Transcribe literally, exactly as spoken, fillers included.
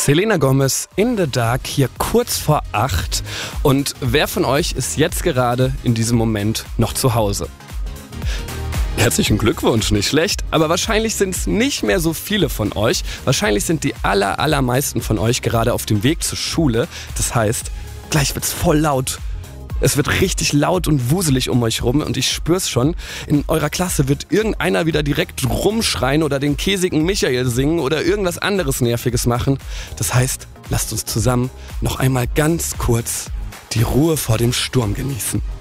Selena Gomez, In the Dark, hier kurz vor acht. Und wer von euch ist jetzt gerade in diesem Moment noch zu Hause? Herzlichen Glückwunsch, nicht schlecht. Aber wahrscheinlich sind es nicht mehr so viele von euch. Wahrscheinlich sind die aller, allermeisten von euch gerade auf dem Weg zur Schule. Das heißt, gleich wird's voll laut. Es wird richtig laut und wuselig um euch rum und ich spür's schon. In eurer Klasse wird irgendeiner wieder direkt rumschreien oder den käsigen Michael singen oder irgendwas anderes Nerviges machen. Das heißt, lasst uns zusammen noch einmal ganz kurz die Ruhe vor dem Sturm genießen.